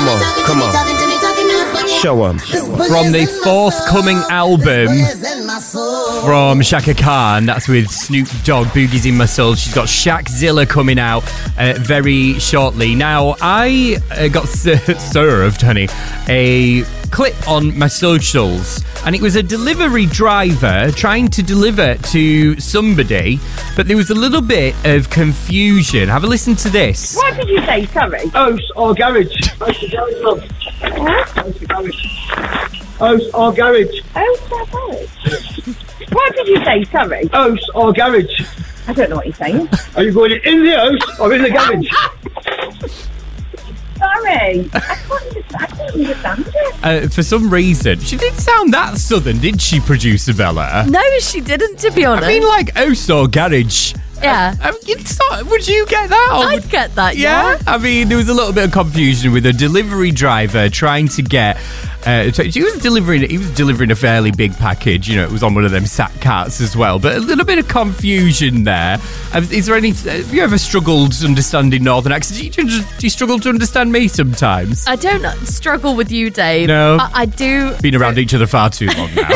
Come on. Show 'em. From the forthcoming album from Shaka Khan, that's with Snoop Dogg, Boogie's in My Soul. She's got Shaqzilla coming out very shortly. Now, I got served, honey, a clip on my socials, and it was a delivery driver trying to deliver to somebody, but there was a little bit of confusion. Have a listen to this. What did you say, sorry? House or garage? House or garage, love. House or garage. House or garage. House or garage? What did you say, sorry? House or garage? I don't know what you're saying. Are you going in the house or in the garage? Sorry. I can't understand it. For some reason, she didn't sound that southern, did she, producer Bella? No, she didn't, to be honest. I mean, like, house or garage. Yeah. Would you get that? I'd get that, yeah. I mean, there was a little bit of confusion with a delivery driver trying to get... he was delivering a fairly big package. You know, it was on one of them sack carts as well. But a little bit of confusion there. Is there any... Have you ever struggled understanding Northern accents? Do you struggle to understand me sometimes? I don't struggle with you, Dave. No. I do... Been around each other far too long now.